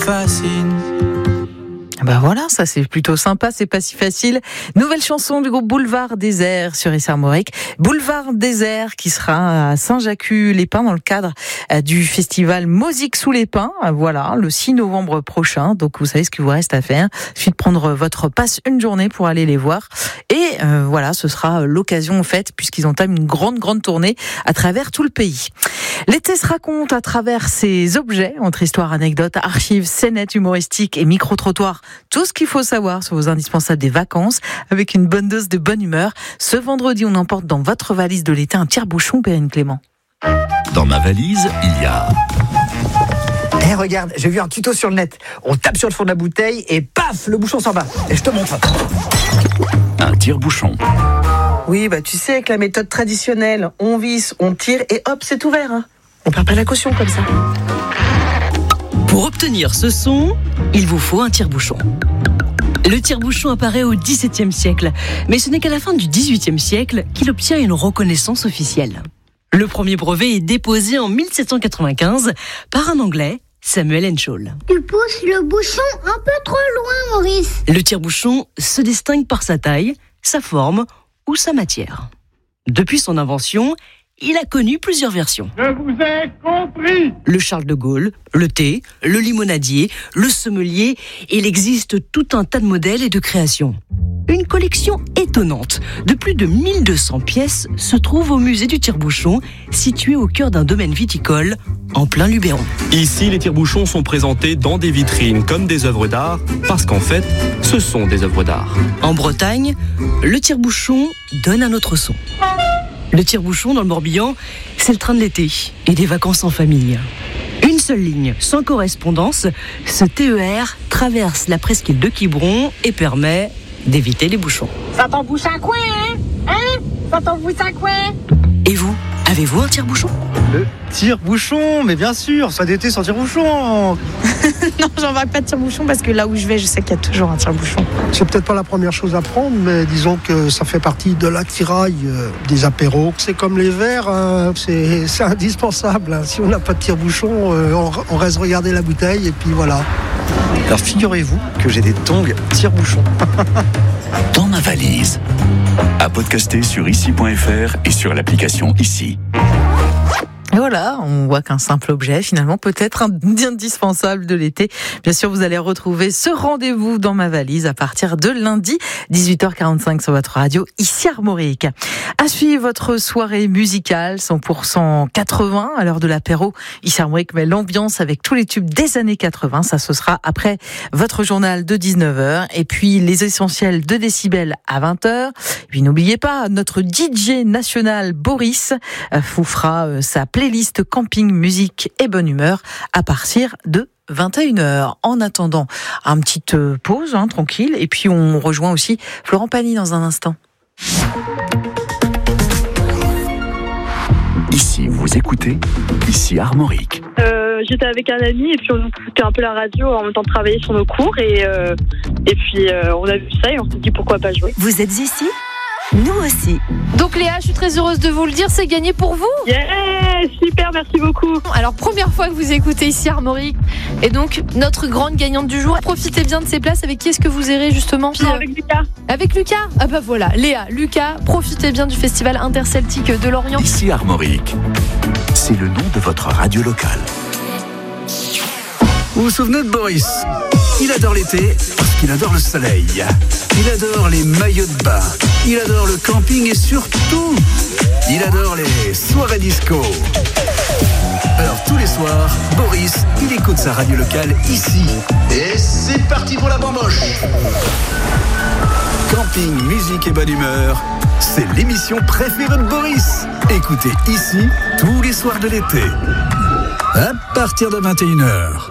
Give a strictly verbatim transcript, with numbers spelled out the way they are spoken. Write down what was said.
fascine. Ben voilà, ça c'est plutôt sympa, c'est pas si facile. Nouvelle chanson du groupe Boulevard Désert sur S R Mauric. Boulevard Désert qui sera à Saint-Jacques-les-Pins dans le cadre du festival Musique sous les pins. Voilà, le six novembre prochain. Donc vous savez ce qu'il vous reste à faire. Il suffit de prendre votre passe une journée pour aller les voir. Et euh, voilà, ce sera l'occasion en fait, puisqu'ils entament une grande, grande tournée à travers tout le pays. L'été se raconte à travers ses objets, entre histoires, anecdotes, archives, scénettes humoristiques et micro-trottoirs. Tout ce qu'il faut savoir sur vos indispensables des vacances, avec une bonne dose de bonne humeur. Ce vendredi, on emporte dans votre valise de l'été un tire-bouchon, Perrine Clément. Dans ma valise, il y a... Eh hey, regarde, j'ai vu un tuto sur le net. On tape sur le fond de la bouteille et paf, le bouchon s'en va. Et je te montre. Un tire-bouchon. Oui, bah tu sais, avec la méthode traditionnelle, on visse, on tire et hop, c'est ouvert. Hein. On perd pas la caution comme ça. Pour obtenir ce son, il vous faut un tire-bouchon. Le tire-bouchon apparaît au dix-septième siècle, mais ce n'est qu'à la fin du dix-huitième siècle qu'il obtient une reconnaissance officielle. Le premier brevet est déposé en mille sept cent quatre-vingt-quinze par un Anglais, Samuel Henschel. Tu pousses le bouchon un peu trop loin, Maurice. Le tire-bouchon se distingue par sa taille, sa forme ou sa matière. Depuis son invention, il a connu plusieurs versions. Je vous ai compris. Le Charles de Gaulle, le thé, le limonadier, le sommelier, et il existe tout un tas de modèles et de créations. Une collection étonnante de plus de mille deux cents pièces se trouve au musée du tire-bouchon, situé au cœur d'un domaine viticole, en plein Luberon. Ici, les tire-bouchons sont présentés dans des vitrines comme des œuvres d'art, parce qu'en fait, ce sont des œuvres d'art. En Bretagne, le tire-bouchon donne un autre son. Le tire-bouchon dans le Morbihan, c'est le train de l'été et des vacances en famille. Une seule ligne, sans correspondance, ce T E R traverse la presqu'île de Quiberon et permet d'éviter les bouchons. Ça t'en bouche un coin, hein Hein Ça t'en bouche un coin. Et vous, avez-vous un tire-bouchon ? Le tire-bouchon, mais bien sûr, ça d'été sans tire-bouchon. Non, j'en vois pas de tire-bouchon parce que là où je vais, je sais qu'il y a toujours un tire-bouchon. C'est peut-être pas la première chose à prendre, mais disons que ça fait partie de l'attirail euh, des apéros. C'est comme les verres, hein, c'est, c'est indispensable. Hein. Si on n'a pas de tire-bouchon, euh, on, on reste regarder la bouteille et puis voilà. Alors figurez-vous que j'ai des tongs tire-bouchon. Dans ma valise. À podcaster sur ici point f r et sur l'application Ici. Et voilà, on voit qu'un simple objet, finalement, peut être un indispensable de l'été. Bien sûr, vous allez retrouver ce rendez-vous dans ma valise à partir de lundi, dix-huit heures quarante-cinq sur votre radio, ici Armorique. À suivre votre soirée musicale, cent pour cent quatre-vingts, à l'heure de l'apéro. Ici Armorique met l'ambiance avec tous les tubes des années quatre-vingts. Ça, ce sera après votre journal de dix-neuf heures. Et puis, les essentiels de Décibel à vingt heures. Et puis, n'oubliez pas, notre D J national, Boris, vous fera sa playlist camping, musique et bonne humeur à partir de vingt et une heures. En attendant, une petite pause, hein, tranquille. Et puis, on rejoint aussi Florent Pagny dans un instant. Ici, vous écoutez, ici Armorique. Euh, j'étais avec un ami et puis on écoutait un peu la radio en même temps de travailler sur nos cours et, euh, et puis euh, on a vu ça et on s'est dit pourquoi pas jouer. Vous êtes ici ? Nous aussi. Donc Léa, je suis très heureuse de vous le dire, c'est gagné pour vous. Yeah, super, merci beaucoup. Alors première fois que vous écoutez ici Armorique et donc notre grande gagnante du jour. Profitez bien de ces places. Avec qui est-ce que vous irez justement ? Puis, avec Lucas. Avec Lucas ? Ah bah voilà, Léa, Lucas, profitez bien du festival interceltique de Lorient. Ici Armorique, c'est le nom de votre radio locale. Vous vous souvenez de Boris ? Il adore l'été parce qu'il adore le soleil. Il adore les maillots de bain. Il adore le camping et surtout, il adore les soirées disco. Alors tous les soirs, Boris, il écoute sa radio locale ici. Et c'est parti pour la bamboche. Camping, musique et bonne humeur, c'est l'émission préférée de Boris. Écoutez ici tous les soirs de l'été. À partir de vingt et une heures.